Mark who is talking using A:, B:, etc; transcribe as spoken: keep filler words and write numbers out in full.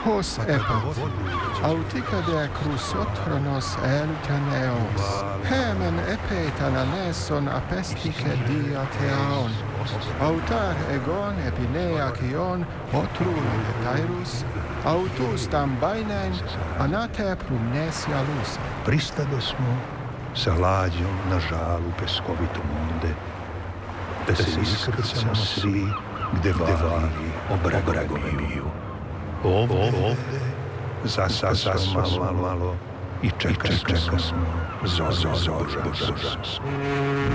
A: hos epat, auticade crusotronos elteneos, hemen epetan aleson apestike diateaon, autar egon epineacion otrula hetairus, autus tam bainen anate prumnesia lusa.
B: Pristadosmo sa lađom na žalu peskovitom onde, da se iskrcamo svi gde vali obregove miju. Ovde zasasamo malo, malo i čekasmo, čekasmo, zo, zo, zo, zo, zo.